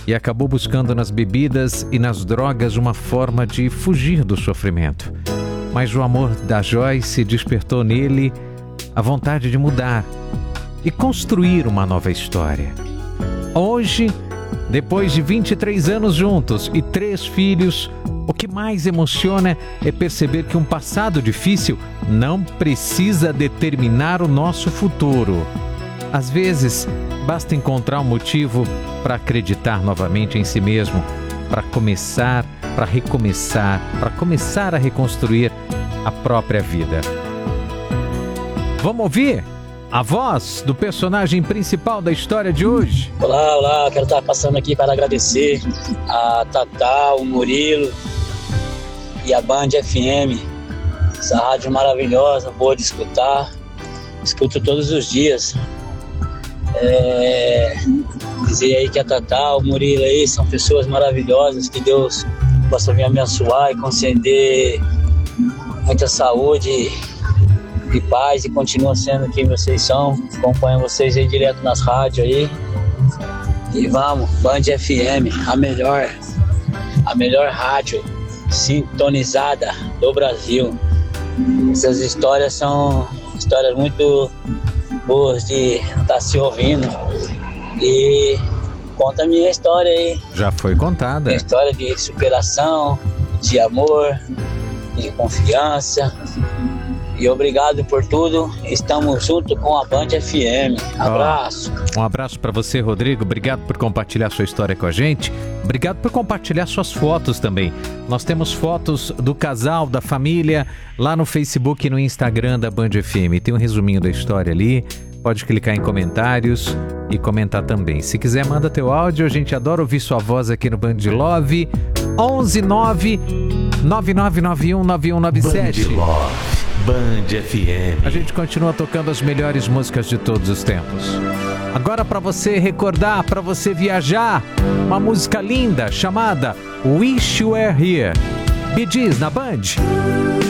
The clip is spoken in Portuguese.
e acabou buscando nas bebidas e nas drogas uma forma de fugir do sofrimento. Mas o amor da Joyce despertou nele a vontade de mudar e construir uma nova história. Hoje, depois de 23 anos juntos e 3 filhos, o que mais emociona é perceber que um passado difícil não precisa determinar o nosso futuro. Às vezes, basta encontrar um motivo para acreditar novamente em si mesmo, para começar, para recomeçar, para começar a reconstruir a própria vida. Vamos ouvir a voz do personagem principal da história de hoje? Olá, quero estar passando aqui para agradecer a Tatá, o Murilo e a Band FM, essa rádio maravilhosa, boa de escutar, escuto todos os dias. Dizer aí que a Tatá, o Murilo aí são pessoas maravilhosas, que Deus possa vir abençoar e conceder muita saúde e paz, e continua sendo quem vocês são. Acompanho vocês aí direto nas rádios aí. E vamos, Band FM, a melhor rádio sintonizada do Brasil. Essas histórias são histórias muito boas de estar se ouvindo. E conta a minha história aí. Já foi contada. Minha história de superação, de amor, de confiança. E obrigado por tudo. Estamos junto com a Band FM. Abraço. Um abraço para você, Rodrigo. Obrigado por compartilhar sua história com a gente. Obrigado por compartilhar suas fotos também. Nós temos fotos do casal, da família, lá no Facebook e no Instagram da Band FM. Tem um resuminho da história ali. Pode clicar em comentários e comentar também. Se quiser, manda teu áudio. A gente adora ouvir sua voz aqui no Band Love. 119 9991 9197. Band Love, Band FM. A gente continua tocando as melhores músicas de todos os tempos. Agora, para você recordar, para você viajar, uma música linda chamada Wish You Were Here. Bee Gees na Band.